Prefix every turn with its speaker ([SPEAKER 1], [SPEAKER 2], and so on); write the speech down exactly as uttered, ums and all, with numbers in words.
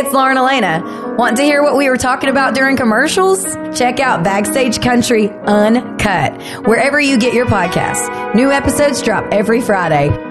[SPEAKER 1] it's Lauren Elena. Want to hear what we were talking about during commercials? Check out Backstage Country Uncut, wherever you get your podcasts. New episodes drop every Friday.